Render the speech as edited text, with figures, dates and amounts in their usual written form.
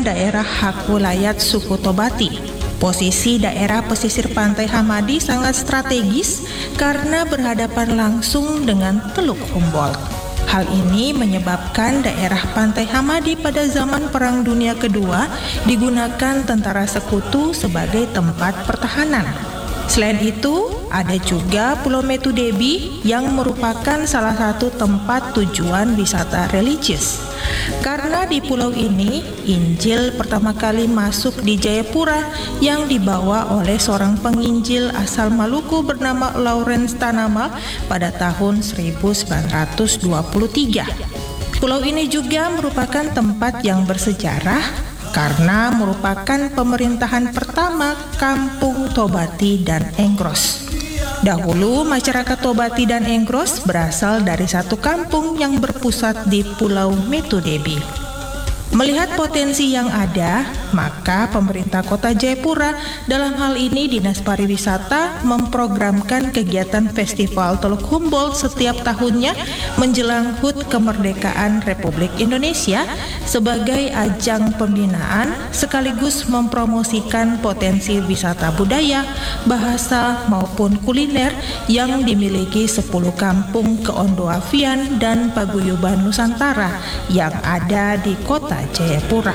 daerah hak wilayah suku Tobati. Posisi daerah pesisir pantai Hamadi sangat strategis karena berhadapan langsung dengan Teluk Humboldt. Hal ini menyebabkan daerah pantai Hamadi pada zaman Perang Dunia Kedua digunakan tentara sekutu sebagai tempat pertahanan. Selain itu, ada juga Pulau Metu Debi yang merupakan salah satu tempat tujuan wisata religius. Karena di pulau ini, Injil pertama kali masuk di Jayapura yang dibawa oleh seorang penginjil asal Maluku bernama Lawrence Tanamal pada tahun 1923. Pulau ini juga merupakan tempat yang bersejarah karena merupakan pemerintahan pertama Kampung Tobati dan Enggros. Dahulu masyarakat Tobati dan Enggros berasal dari satu kampung yang berpusat di Pulau Metu Debi. Melihat potensi yang ada, maka pemerintah Kota Jayapura, dalam hal ini Dinas Pariwisata, memprogramkan kegiatan Festival Teluk Humboldt setiap tahunnya menjelang HUT Kemerdekaan Republik Indonesia sebagai ajang pembinaan sekaligus mempromosikan potensi wisata budaya, bahasa maupun kuliner yang dimiliki 10 kampung keondoafian dan paguyuban Nusantara yang ada di Kota Jayapura.